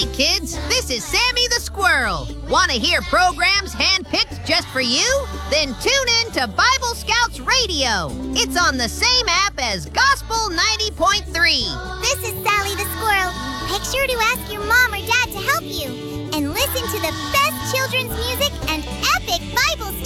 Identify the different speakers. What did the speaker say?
Speaker 1: Hey kids, this is Sammy the Squirrel. Want to hear programs handpicked just for you? Then tune in to Bible Scouts Radio. It's on the same app as Gospel 90.3.
Speaker 2: This is Sally the Squirrel. Make sure to ask your mom or dad to help you. And listen to the best children's music and epic Bible